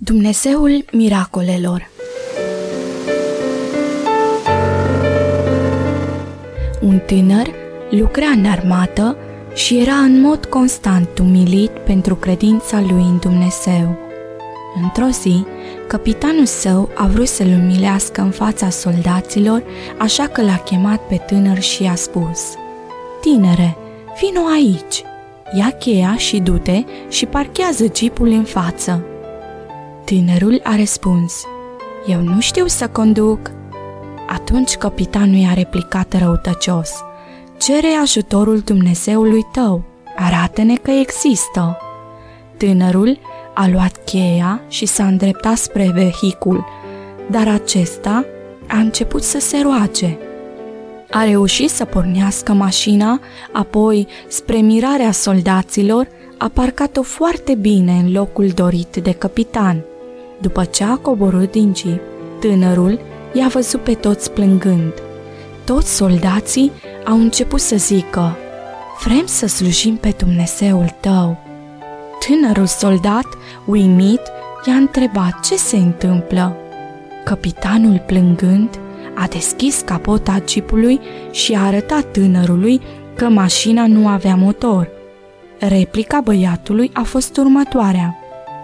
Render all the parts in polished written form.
Dumnezeul miracolelor. Un tânăr lucra în armată și era în mod constant umilit pentru credința lui în Dumnezeu. Într-o zi, capitanul său a vrut să-l umilească în fața soldaților, așa că l-a chemat pe tânăr și i-a spus: „Tinere, vino aici, ia cheia și du-te și parchează jeepul în față.” Tânărul a răspuns: „Eu nu știu să conduc.” Atunci capitanul i-a replicat răutăcios: „Cere ajutorul Dumnezeului tău, arată-ne că există.” Tânărul a luat cheia și s-a îndreptat spre vehicul, dar acesta a început să se roage. A reușit să pornească mașina, apoi, spre mirarea soldaților, a parcat-o foarte bine în locul dorit de capitan. După ce a coborât din jeep, tânărul i-a văzut pe toți plângând. Toți soldații au început să zică: „Vrem să slujim pe Dumnezeul tău.” Tânărul soldat, uimit, i-a întrebat ce se întâmplă. Capitanul, plângând, a deschis capota jeepului și a arătat tânărului că mașina nu avea motor. Replica băiatului a fost următoarea: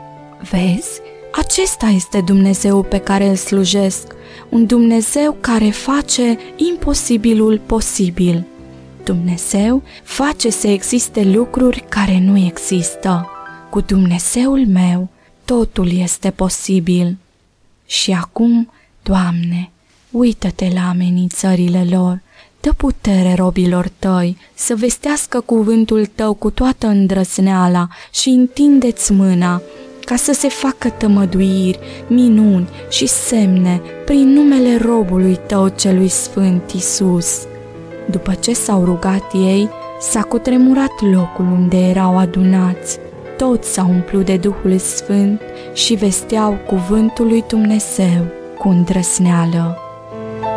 „Vezi, acesta este Dumnezeul pe care îl slujesc, un Dumnezeu care face imposibilul posibil. Dumnezeu face să existe lucruri care nu există. Cu Dumnezeul meu totul este posibil. Și acum, Doamne, uită-te la amenințările lor, dă putere robilor tăi să vestească cuvântul tău cu toată îndrăzneala și întinde-ți mâna, ca să se facă tămăduiri, minuni și semne prin numele robului tău celui sfânt Iisus.” După ce s-au rugat ei, s-a cutremurat locul unde erau adunați. Toți s-au umplut de Duhul Sfânt și vesteau cuvântul lui Dumnezeu cu îndrăzneală.